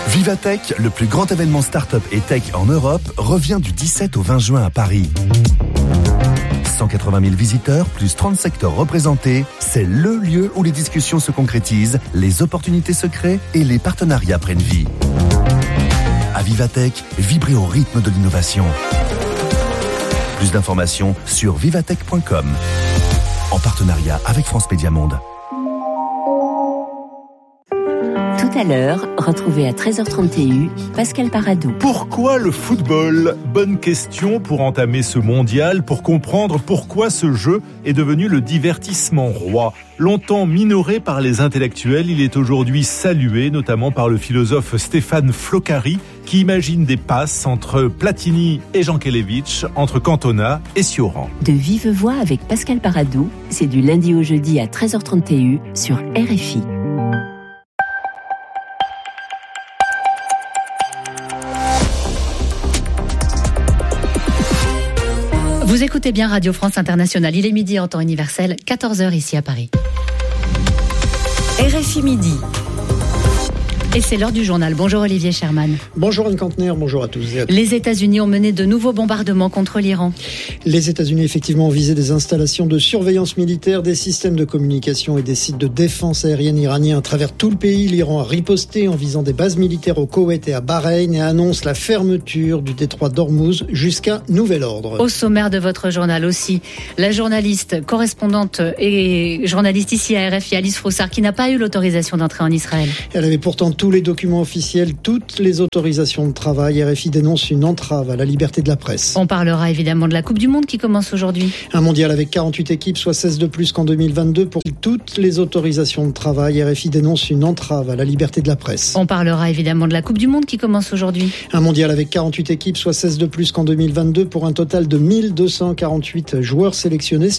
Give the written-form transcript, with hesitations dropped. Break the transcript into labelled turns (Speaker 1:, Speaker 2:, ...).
Speaker 1: Vivatech, le plus grand événement start-up et tech en Europe, revient du 17 au 20 juin à Paris. 180 000 visiteurs, plus 30 secteurs représentés, c'est le lieu où les discussions se concrétisent, les opportunités se créent et les partenariats prennent vie. À Vivatech, vibrez au rythme de l'innovation. Plus d'informations sur vivatech.com. En partenariat avec France Média Monde.
Speaker 2: Tout à l'heure, retrouvez à 13h30 TU Pascal Paradou.
Speaker 3: Pourquoi le football ? Bonne question pour entamer ce mondial, pour comprendre pourquoi ce jeu est devenu le divertissement roi. Longtemps minoré par les intellectuels, il est aujourd'hui salué, notamment par le philosophe Stéphane Floccari, qui imagine des passes entre Platini et Jankélévitch, entre Cantona et Sioran.
Speaker 2: De vive voix avec Pascal Paradou, c'est du lundi au jeudi à 13h30 TU sur RFI.
Speaker 4: Vous écoutez bien Radio France Internationale. Il est midi en temps universel, 14h ici à Paris.
Speaker 2: RFI Midi.
Speaker 4: Et c'est l'heure du journal. Bonjour Olivier Sherman.
Speaker 5: Bonjour Anne Cantenaire, bonjour à tous et à toutes.
Speaker 4: Les États-Unis ont mené de nouveaux bombardements contre l'Iran.
Speaker 5: Les États-Unis effectivement ont visé des installations de surveillance militaire, des systèmes de communication et des sites de défense aérienne iraniens à travers tout le pays. L'Iran a riposté en visant des bases militaires au Koweït et à Bahreïn et annonce la fermeture du détroit d'Ormuz jusqu'à nouvel ordre.
Speaker 4: Au sommaire de votre journal aussi, la journaliste, correspondante et journaliste ici à RFI, Alice Froussard, qui n'a pas eu l'autorisation d'entrer en Israël.
Speaker 5: Elle avait pourtant tous les documents officiels, toutes les autorisations de travail. RFI dénonce une entrave à la liberté de la presse.
Speaker 4: On parlera évidemment de la Coupe du Monde qui commence aujourd'hui.
Speaker 5: Un mondial avec 48 équipes, soit 16 de plus qu'en 2022 pour toutes les autorisations de travail. RFI dénonce une entrave à la liberté de la presse.
Speaker 4: On parlera évidemment de la Coupe du Monde qui commence aujourd'hui.
Speaker 5: Un mondial avec 48 équipes, soit 16 de plus qu'en 2022 pour un total de 1248 joueurs sélectionnés.